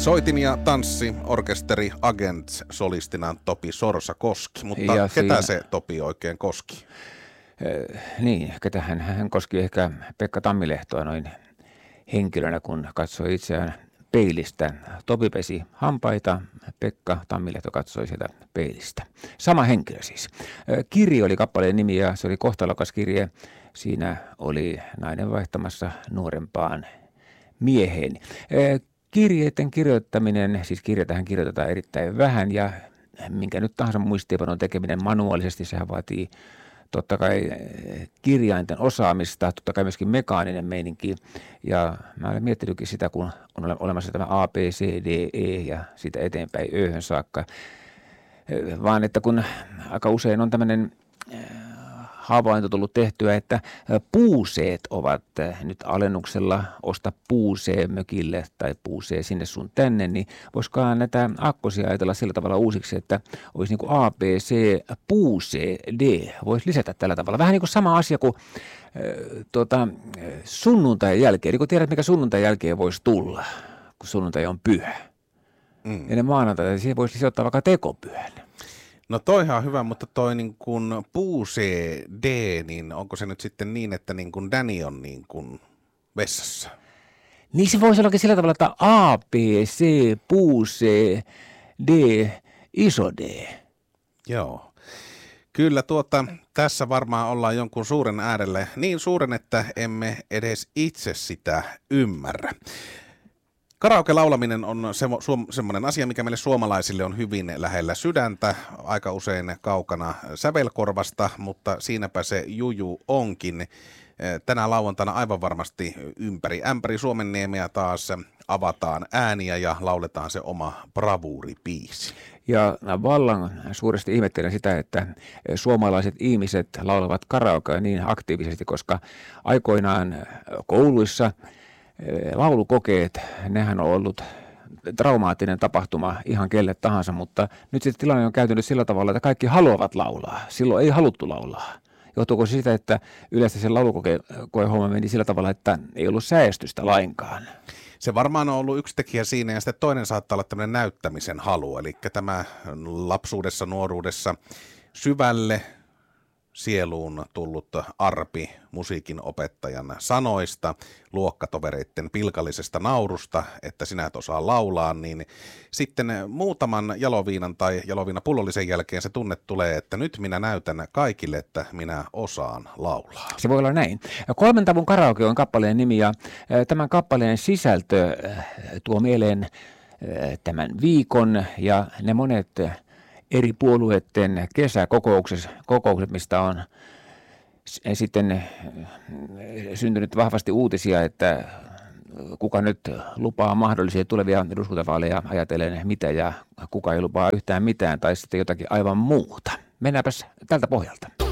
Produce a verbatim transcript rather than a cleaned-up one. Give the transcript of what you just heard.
Soitin ja tanssi orkesteri Agents solistina Topi Sorsa-Koski, mutta Ja ketä siinä- se Topi oikein koski? Eh, Niin, ketähän hän koski ehkä Pekka Tammilehtoa noin henkilönä, kun katsoi itseään peilistä. Topi pesi hampaita, Pekka Tammilehto katsoi sieltä peilistä. Sama henkilö siis. Eh, Kirje oli kappaleen nimi ja se oli kohtalokas kirje. Siinä oli nainen vaihtamassa nuorempaan mieheen. Eh, Kirjeiden kirjoittaminen, siis kirjetähän kirjoitetaan erittäin vähän ja minkä nyt tahansa muistiinpanon tekeminen manuaalisesti, sehän vaatii totta kai eh, kirjainten osaamista, totta kai myöskin mekaaninen meininki. Ja mä olen miettinytkin sitä, kun on ole- olemassa tämä A, B, C, D, E ja siitä eteenpäin Öhön saakka. Eh, Vaan että kun aika usein on tämmöinen eh, havainto tullut tehtyä, että eh, puuseet ovat eh, nyt alennuksella, osta puusee mökille tai puusee sinne sun tänne, niin voisikaan näitä akkosia ajatella sillä tavalla uusiksi, että olisi niin kuin A, B, C, puusee, D, voisi lisätä tällä tavalla. Vähän niin kuin sama asia kuin eh, tuota, eh, sunnuntain jälkeen, niin kun tiedät mikä sunnuntain jälkeen voisi tulla, kun sunnuntai on pyhä. Mm. Ennen maanantaita siihen voisi sijoittaa vaikka tekopyhän. No toihan on hyvä, mutta toi niin kuin puu C D, niin onko se nyt sitten niin, että niin kuin Danny on niin kuin vessassa? Niin se voisi ollakin sillä tavalla, että A, B, C, puu C, D, iso D. Joo. Kyllä tuota, tässä varmaan ollaan jonkun suuren äärelle, niin suuren, että emme edes itse sitä ymmärrä. Karaoke-laulaminen on se, suom, semmoinen asia, mikä meille suomalaisille on hyvin lähellä sydäntä, aika usein kaukana sävelkorvasta, mutta siinäpä se juju onkin. Tänä lauantaina aivan varmasti ympäri ämpäri Suomenniemeä taas avataan ääniä ja lauletaan se oma bravuuribiisi. Ja vallan suuresti ihmettelen sitä, että suomalaiset ihmiset laulavat karaokea niin aktiivisesti, koska aikoinaan kouluissa laulukokeet, nehän on ollut traumaattinen tapahtuma ihan kelle tahansa, mutta nyt sitten tilanne on käytynyt sillä tavalla, että kaikki haluavat laulaa. Silloin ei haluttu laulaa. Johtuuko se siitä, että yleensä se laulukoehomma meni sillä tavalla, että ei ollut säästystä lainkaan? Se varmaan on ollut yksi tekijä siinä ja sitten toinen saattaa olla tämmöinen näyttämisen halu, eli tämä lapsuudessa, nuoruudessa syvälle sieluun tullut arpi musiikin opettajan sanoista, luokkatovereiden pilkallisesta naurusta, että sinä et osaa laulaa, niin sitten muutaman jaloviinan tai jaloviinapullollisen jälkeen se tunne tulee, että nyt minä näytän kaikille, että minä osaan laulaa. Se voi olla näin. Kolmen tavun karaoke on kappaleen nimi ja tämän kappaleen sisältö tuo mieleen tämän viikon ja ne monet eri puolueiden kesäkokoukset, kokoukset, mistä on sitten syntynyt vahvasti uutisia, että kuka nyt lupaa mahdollisia tulevia eduskuntavaaleja ajatellen mitä ja kuka ei lupaa yhtään mitään tai sitten jotakin aivan muuta. Mennäänpäs tältä pohjalta.